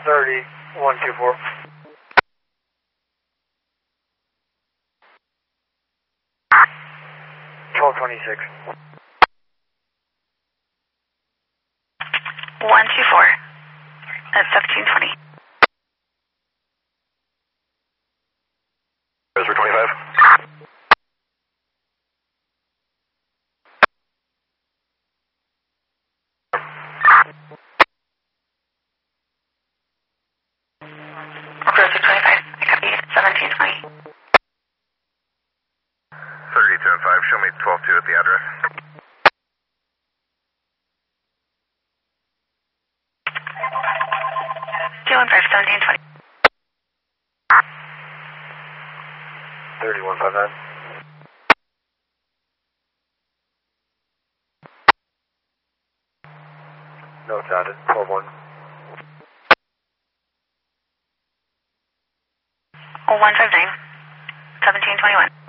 30-124. 1226. 124 at 1720. Reservoir 25. Cruiser 25, I copy 1720. 32-5, show me 12-2 at the address. 215, 1720. 3159. No, it's added. 12-1. 159, 1721.